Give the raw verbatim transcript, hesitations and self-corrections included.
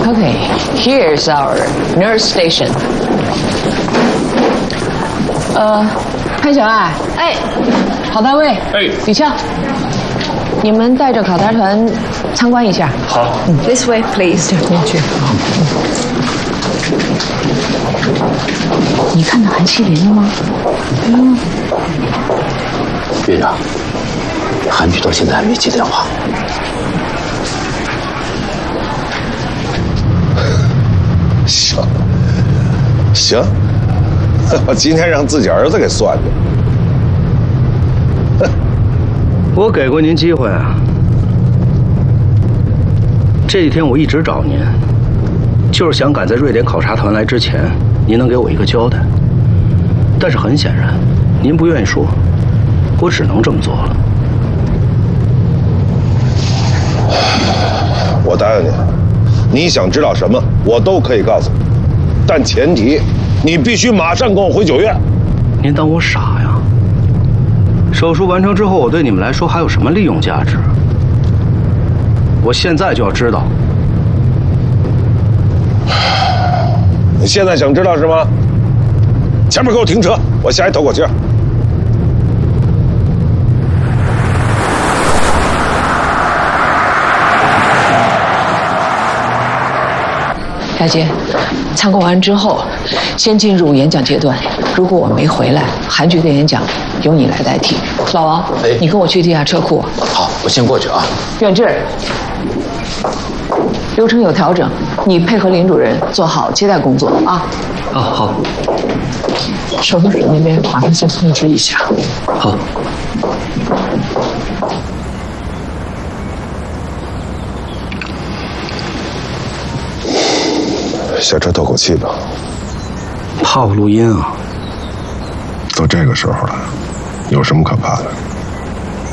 Okay, here's our nurse station. 呃，潘小爱，哎，郝大卫， 哎， 李俏，你们带着考察团参观一下。 好、 嗯、，This way, please. 过去。你看到韩希林了吗？嗯。 院长，韩局到现在还没接电话。 行，行，我今天让自己儿子给算计。 我给过您机会啊，这几天我一直找您，就是想赶在瑞典考察团来之前，您能给我一个交代。但是很显然，您不愿意说，我只能这么做了。 我答应你，你想知道什么，我都可以告诉你，但前提你必须马上跟我回九院。 您当我傻呀？手术完成之后，我对你们来说还有什么利用价值？我现在就要知道。 你现在想知道是吗？前面给我停车，我下一透口气。 佳杰，参观完之后，先进入演讲阶段。如果我没回来，韩局的演讲由你来代替。老王，哎，你跟我去地下车库。 好，我先过去啊。 远志，流程有调整，你配合林主任做好接待工作啊。 啊，好。 手术室那边马上先通知一下。 好。 下车透口气吧。 怕我录音啊？ 都这个时候了，有什么可怕的？